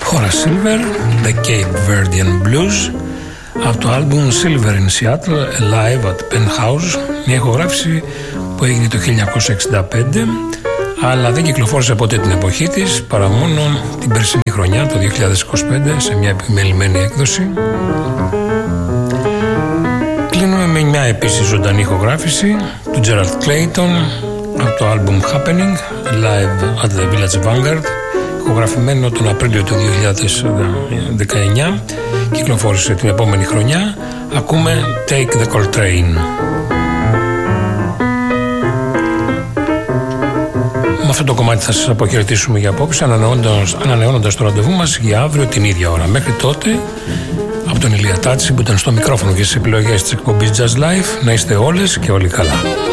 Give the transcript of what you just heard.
Horace Silver, The Cape Verdean Blues, από το άλμπουμ Silver in Seattle, Live at Penthouse, μια ηχογράφηση που έγινε το 1965, αλλά δεν κυκλοφόρησε ποτέ την εποχή της, παρά μόνο την περσινή χρονιά, το 2025, σε μια επιμελημένη έκδοση. Κλείνουμε με μια επίσης ζωντανή ηχογράφηση του Gerald Clayton, από το άλμπουμ Happening, Live at the Village Vanguard, ηχογραφημένο τον Απρίλιο του 2019, κυκλοφόρησε την επόμενη χρονιά. Ακούμε Take the Coltrane. Με αυτό το κομμάτι θα σας αποχαιρετήσουμε για απόψε, ανανεώνοντας το ραντεβού μας για αύριο την ίδια ώρα. Μέχρι τότε, από τον Ηλία Τάτση που ήταν στο μικρόφωνο και στις επιλογές της εκπομπής Jazz Life, να είστε όλες και όλοι καλά.